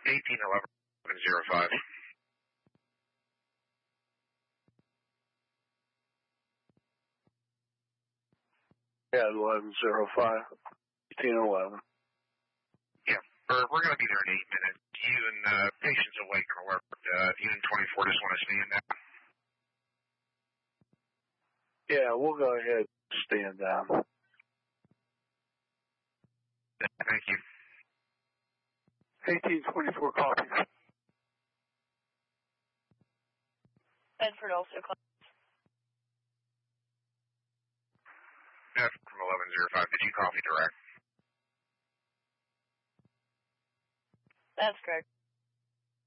181105. Yeah, 1105. 1811. Yeah, we're going to be there in 8 minutes. You and patient's awake and alert. You and 24 just want to stand down. Yeah, we'll go ahead and stand down. Thank you. 1824 copy. Bedford also copy. F from 1105. Did you copy direct? That's correct.